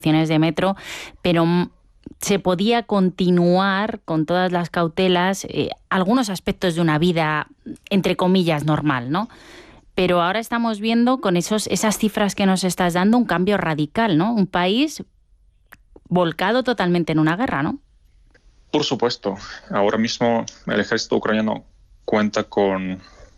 de metro, pero se podía continuar con todas las cautelas algunos aspectos de una vida, entre comillas, normal, ¿no? Pero ahora estamos viendo con esas cifras que nos estás dando un cambio radical, ¿no? Un país volcado totalmente en una guerra, ¿no? Por supuesto. Ahora mismo el ejército ucraniano cuenta con,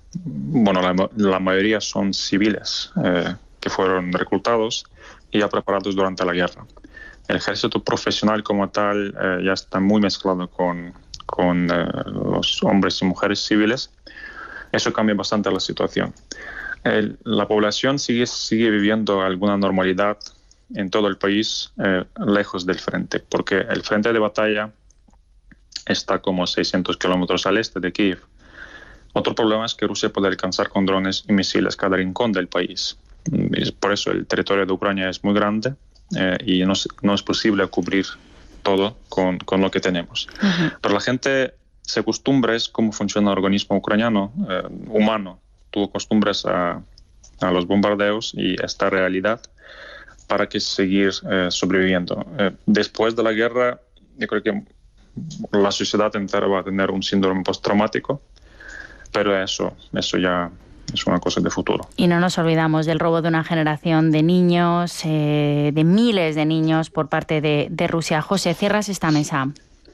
la mayoría son civiles que fueron reclutados y ya preparados durante la guerra. El ejército profesional como tal ya está muy mezclado con los hombres y mujeres civiles. Eso cambia bastante la situación. La población sigue viviendo alguna normalidad en todo el país, lejos del frente, porque el frente de batalla está como 600 kilómetros al este de Kiev. Otro problema es que Rusia puede alcanzar con drones y misiles cada rincón del país. Por eso el territorio de Ucrania es muy grande y no es posible cubrir todo con lo que tenemos. Uh-huh. Pero la gente se acostumbra, es cómo funciona el organismo ucraniano, humano. Tú acostumbras a los bombardeos y a esta realidad para que seguir sobreviviendo. Después de la guerra, yo creo que la sociedad entera va a tener un síndrome postraumático, pero eso ya es una cosa de futuro. Y no nos olvidamos del robo de una generación de niños, de miles de niños por parte de Rusia. José, cierras esta mesa.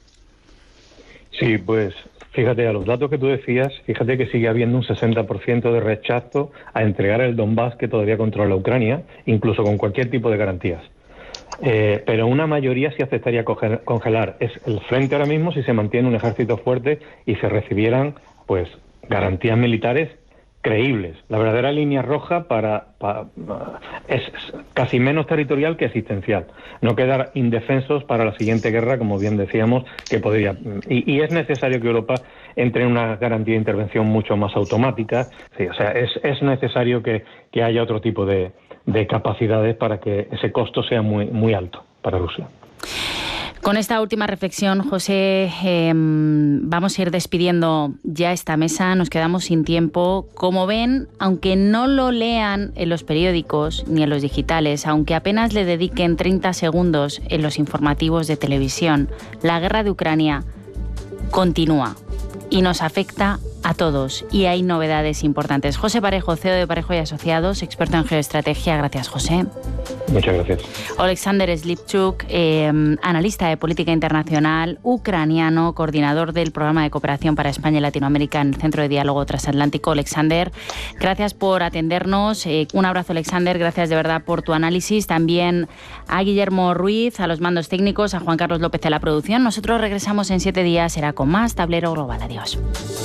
Sí, pues fíjate, a los datos que tú decías, fíjate que sigue habiendo un 60% de rechazo a entregar el Donbass que todavía controla Ucrania, incluso con cualquier tipo de garantías. Pero una mayoría sí aceptaría congelar el frente ahora mismo si se mantiene un ejército fuerte y se recibieran pues garantías militares creíbles. La verdadera línea roja es casi menos territorial que existencial. No quedar indefensos para la siguiente guerra, como bien decíamos, que podría. Y es necesario que Europa entre en una garantía de intervención mucho más automática. Sí, o sea, es necesario que haya otro tipo de capacidades para que ese costo sea muy, muy alto para Rusia. Con esta última reflexión, José, vamos a ir despidiendo ya esta mesa, nos quedamos sin tiempo. Como ven, aunque no lo lean en los periódicos ni en los digitales, aunque apenas le dediquen 30 segundos en los informativos de televisión, la guerra de Ucrania continúa y nos afecta a todos y hay novedades importantes. José Parejo, CEO de Parejo y Asociados, experto en geoestrategia. Gracias, José. Muchas gracias. Alexander Slipchuk, analista de política internacional, ucraniano, coordinador del programa de cooperación para España y Latinoamérica en el Centro de Diálogo Transatlántico. Alexander, gracias por atendernos. Un abrazo, Alexander. Gracias de verdad por tu análisis. También a Guillermo Ruiz, a los mandos técnicos, a Juan Carlos López de la producción. Nosotros regresamos en 7 días. Será con más Tablero Global. Adiós.